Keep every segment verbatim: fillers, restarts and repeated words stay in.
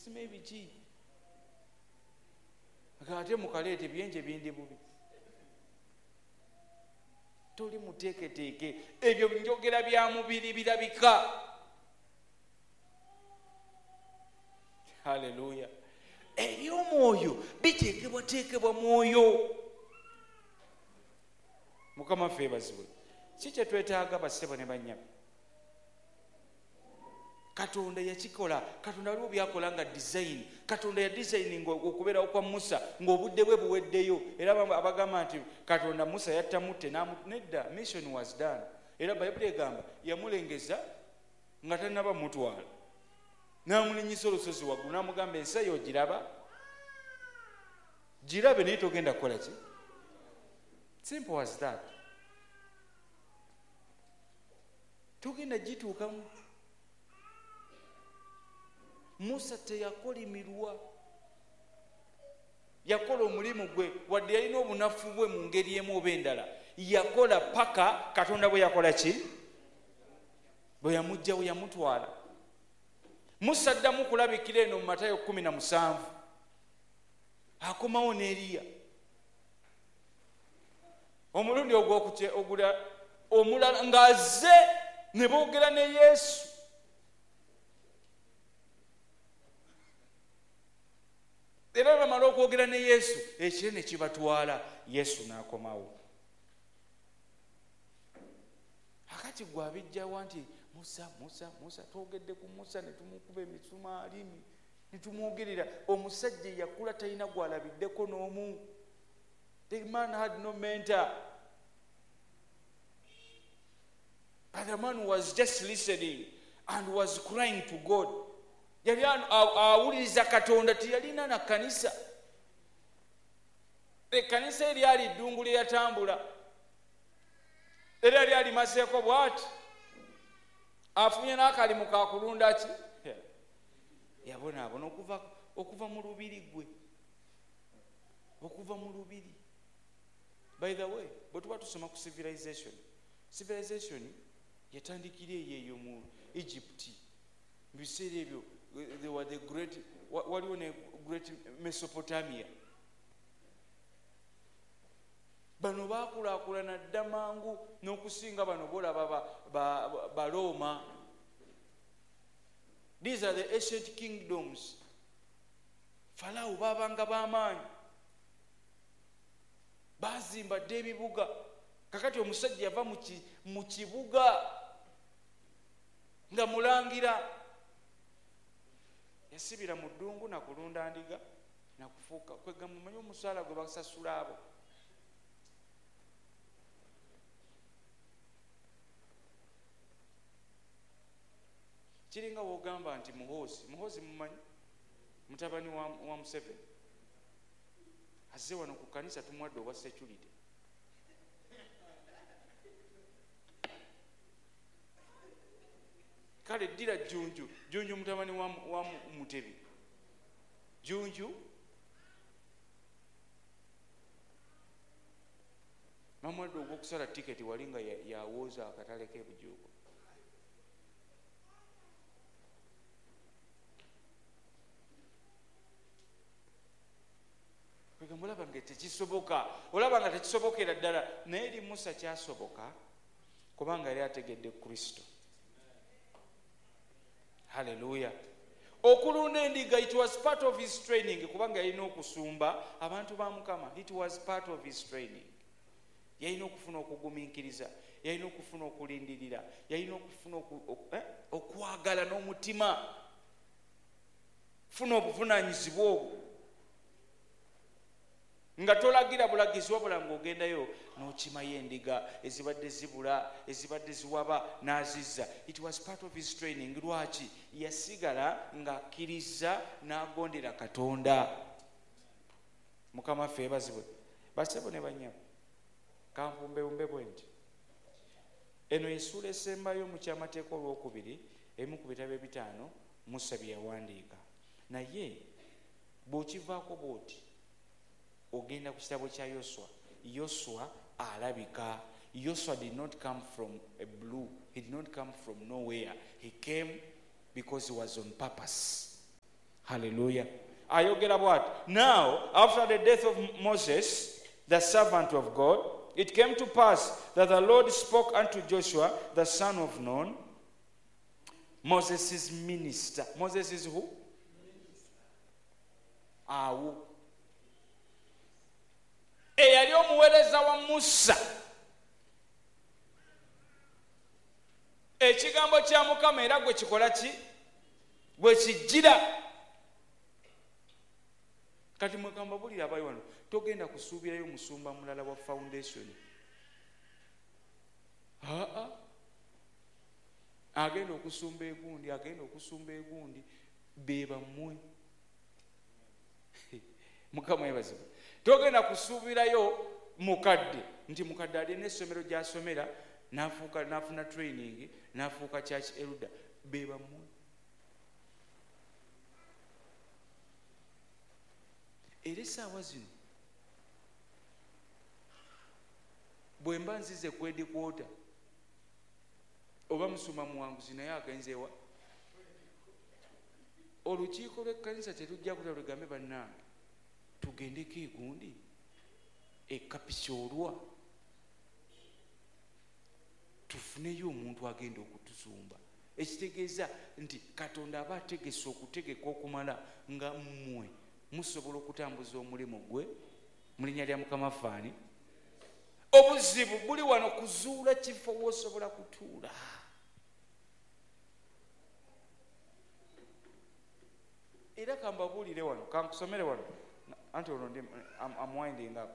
ebisima ebiki ate mukaleete byenje bindi bubi. Toli muteeketeeke, ebyo njogera bya mubiri birabika. Haleluya. Eby'omwoyo biteekebwateekebwa mwoyo. Mukama ffe bazibwe. Si kye twetaaga bassebo ne bannyabo. Katonda yakikola. Katonda waliwo byakola nga design. Katonda ya designing okubeerawo kwa Musa ng'obudde bwe buweddeyo. Era abagamba nti Katonda Musa yattamutte nedda, mission was done. Era Bayibuli egamba yamulengeza nga tannaba mutwala. N'amulinyisa olusozi waggulu n'amugamba ensi eyo ogiraba? Girabe naye togenda kukola ki? Simple as that. Togenda gituukamu. Musa teyakolimirwa. Yakola omulimu gwe wadde yalina obunafu bwe mu ngeri emu oba endala. Yakola paka Katonda bwe yakola ki? Bwe yamugjawo yamutwala. Musa addamu kulabikira eno mu Matayo kumi na musanvu. Akomawo ne Eriya. Omulundi ogula omulala ng'azze ne boogera ne Yesu. Era bamala okwogera ne Yesu, ekire ne kibatwala, Yesu n'akomawo. Akati gwe abijjawa nti Musa, Musa, Musa, twogedde ku Musa ne tumukuba emisumaali ne tumwogerera. Omusajja yakula talina gwalabiddeko n'omu. The man had no mentor. But the man was just listening and was crying to God. Yali awuliriza Katonda, tiyalina na kanisa. Ekkanisa eryali ddungu lye yatambula. Era lyali maseeko bw'ati. Afunye n'akalimu ka kulunda ki? Yabonaabona okuva okuva mu lubiri gwe. Okuva mu lubiri. By the way, bwe tuba tusoma ku civilization. Civilization yatandikira eyo mu Egypt. Mu biseera ebyo they were the great, waliwo ne great Mesopotamia. Bano baakulaakulana dda mangu n'okusinga bano bolaba ba Roma. These are the ancient kingdoms. Farao baabanga b'amaanyi. Baazimba dda ebibuga. Kakati omusajja yava mu kibuga nga mulangira. Yasibira mu ddungu na kulunda ndiga na kufuuka kwegamba mumanyi omusaala gwe basasula abo. Kiringa wogamba nti Muhoozi, Muhoozi mumanyi mutabani wa, wa Museveni azze wano ku kanisa tumwadde obwa security. Kale ddira Jjunju, Jjunju mutabani wa, wa Mutebi. Jjunju mamwadde ogw'okusala tiketi wali nga yawooza akatale k'ebujuuko. Kwegamba olaba nga tekisoboka, olaba nga tekisobokera ddala, naye eri Musa kyasoboka kubanga yali ategedde Kristo. Hallelujah. Okulunda endiga, it was part of his training kubanga yalina okusumba abantu ba Mukama. It was part of his training. Yalina okufuna okugumiikiriza, yalina okufuna okulindirira, yalina okufuna okwagala n'omutima, funa obuvunaanyizibwa obwo nga tolagira bulagizi wabula ng'ogendayo n'okimayo endiga ezibadde zibula, ezibadde ziwaba n'azizza. It was part of his training. Lwaki? Yasigala ng'akkiriza n'agondera Katonda. Mukama ffe ebazibwe. Basebo ne bannyabo, kampumbewumbe bwe nti eno essuula esembayo mu kyamateeka olwokubiri emu ku bitabo ebitaano Musa bye yawandiika. Naye bw'okivaako bw'oti ogenda ku kitabo kya Yoswa. Yoswa alabika. Yoswa did not come from a blue. He did not come from nowhere. He came because he was on purpose. Hallelujah. Ayogera bw'ati, now after the death of Moses, the servant of God, it came to pass that the Lord spoke unto Joshua, the son of Nun, Moses' minister. Moses is who? Awo. Eyali omuweereza wa Musa. Ekigambo kya Mukama era gwe kikola ki? Gwe kijjira. Kati mwegamba bulira abali wano, togenda kusuubirayo musumba mulala wa foundation. Aa. Agenda okusumba egundi, agenda okusumba egundi, beba mmwe. Mukama yebaze. Togenda kusuubirayo mukadde, nti mukadde ali n'essomero gy'asomera, n'afuuka n'afuna training, n'afuuka church elder, beba mmwe. Era essaawa zino bwe mba nzize kwedi kwota oba musuma muwanguzi naye agenze wa olukiiko lw'ekkanisa terujja kuta lugambe bannange tugendeko egundi ekapisoolwa tufuneyo omuntu agenda okutuzumba. Ekitegeeza nti Katonda aba ategese okutegeka okumala nga mmwe musobola okutambuza omulimu gwe mu linnya lya Mukama faani. Obuzibu buli wano kuzuula kifo w'osobola kutuula. Era kambabuulire wano, kankusomere wano, anti olwo ndi I'm winding up.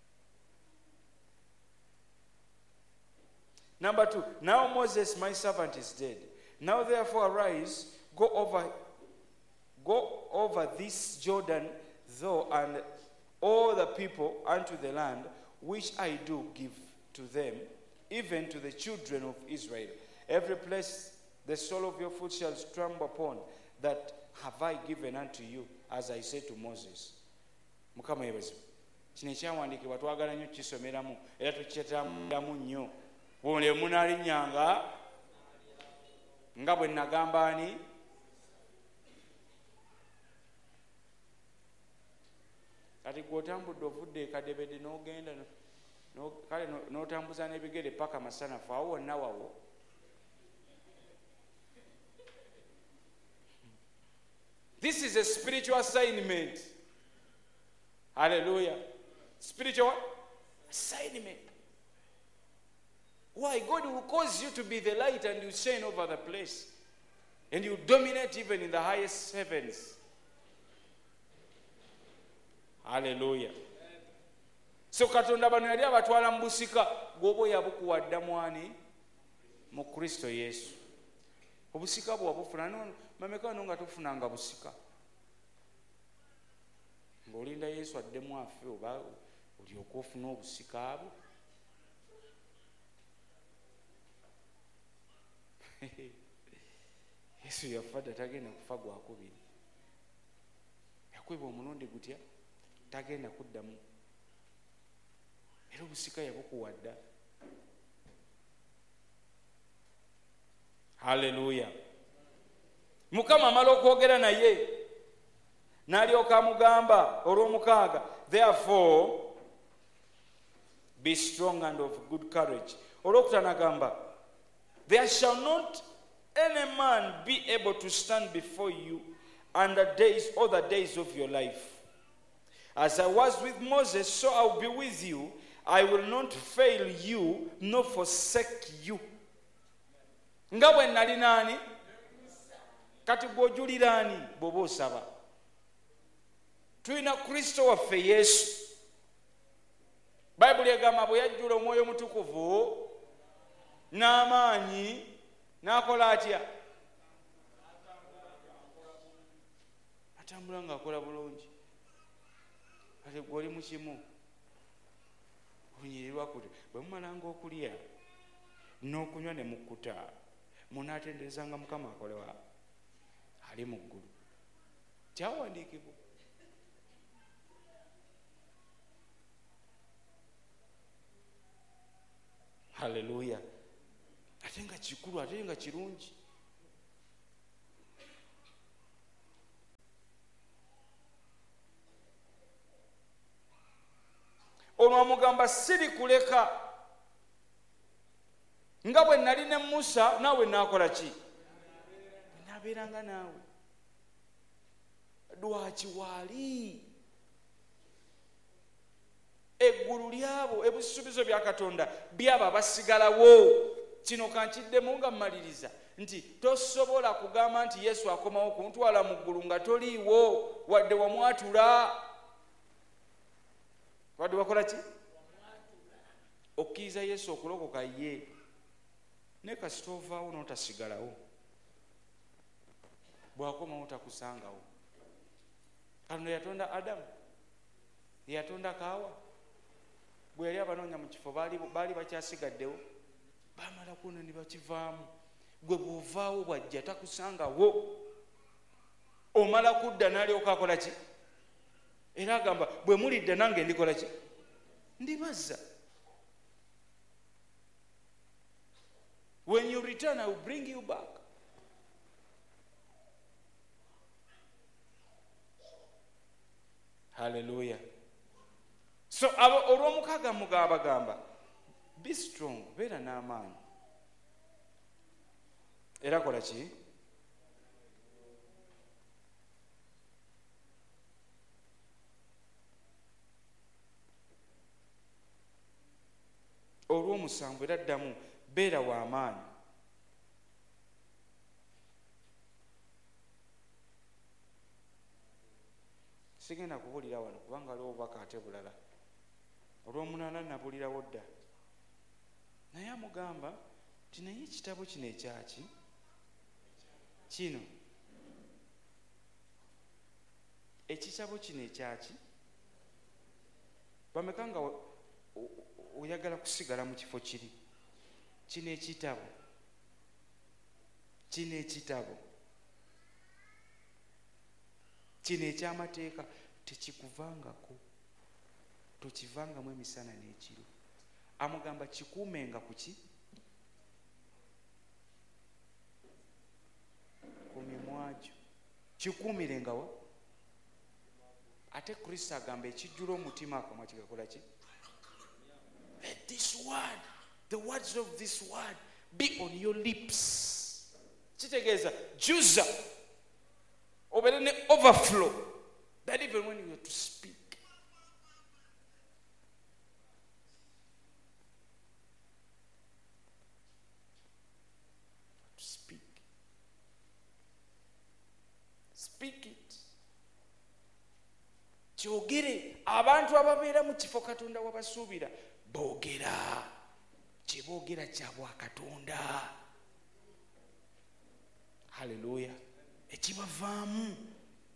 Number two, now Moses my servant is dead. Now therefore arise, go over Go over this Jordan, thou and all the people unto the land which I do give to them, even to the children of Israel. Every place the sole of your foot shall trample upon, that have I given unto you, as I said to Moses. Mukama yebazo. Kino ekyawandiikibwa twagala nnyo kisomeramu era tukyetambulamu nnyo. Bw'ole munaalinnyanga nga bwe nagamba ani. Kati gw'otambudde ovudde ekadebede n'ogenda kale n'otambuza n'ebigere paka masanafu awo wonna wawo. This is a spiritual assignment. Hallelujah. Spiritual assignment. Why? God will cause you to be the light and you shine over the place. And you dominate even in the highest heavens. Hallelujah. So Katonda bano yali abatwala mu busika gwoba yabukuwadda mwani mu Kristo Yesu. Obusika bwo wabufuna mameka no nga tufunanga busika. Ng'olinda Yesu addemu afe oba olyoka ofuna obusika abo. Yesu yafadda tagenda kufa gwakubiri. Yakweba omulundi gutya tagenda kuddamu. Era obusika yabukuwadda. Hallelujah. Mukama amala okwogera naye n'alyoka amugamba olw'omukaaga, therefore be strong and of good courage. Olwokutaano agamba, there shall not any man be able to stand before you and the days, all the days of your life. As I was with Moses, so I will be with you. I will not fail you, nor forsake you. Nga bwe nali nani? Kati gw'ojulira ani bw'oba osaba? Tulina Kristo waffe Yesu. Bayibuli egamba bwe yajjula Omwoyo Omutukuvu n'amaanyi n'akola atya? Atambula ng'akola bulungi. Kati gw'oli mu kimu olunyirirwa kuti bwe mumalanga okulya n'okunywa ne mukkuta munaatenderezanga Mukama akolewa ali mu ggulu. Kyawandiikibwa. Hallelujah. Ate nga kikulu, ate nga kirungi. ono amugamba sirikuleka nga bwe nali ne Musa naawe naakola ki naabeeranga naawe. Lwaki waali eggulu lyabo ebisuubizo bya Katonda byabo abasigalawo. Kino kankiddemu nga mmaliriza nti tosobola kugamba nti Yesu akomawo kuntwala mu ggulu nga toliiwo wadde wamwatula. Wadde wakola ki? Okkiriza Yesu okulokoka ye ne kasita ovaawo n'otasigalawo, bw'akomawo takusangawo. Kano yatonda Adamu, yatonda Kaawa, bwe yali abanoonya mu kifo baali baali bakyasigaddewo, baamala kuno ne bakivaamu. Gwe bw'ovaawo bw'ajja takusangawo, omala kudda n'alyoka akola ki? Era agamba bwe mulidda nange ndikola ki? Ndibazza. When you return, I will bring you back. Hallelujah. So olw'omukaaga mugamba gamba be strong, beera n'amaanyi. Era kola ki? Olw'omusanvu era ddamu beera w'amaanyi. Sigenda kubulira wano kubanga waliwo obubaka ate bulala. Olw'omunaana nabulirawo dda. Naye amugamba nti naye ekitabo kino ekyaki kino ekitabo kino ekyaki bameka nga oyagala kusigala mu kifo kiri. Kino ekitabo kino ekitabo kino eky'amateeka tekikuvangako, tokivangamu emisana n'ekiro. Amugamba kikuumenga ku ki? Ku mimwa gyo. Kikuumirenga wa? Ate Kristo agamba ekijjula omutima akamwa kigakola ki? Let this word, the words of this word be on your lips. Kitegeeza juza obeere ne overflow that even when you are to speak, to speak speak it. Kyogere. Abantu ababeera mu kifo Katonda wabasuubira boogera, kye boogera kya bwa Katonda. Haleluya. Ekibavaamu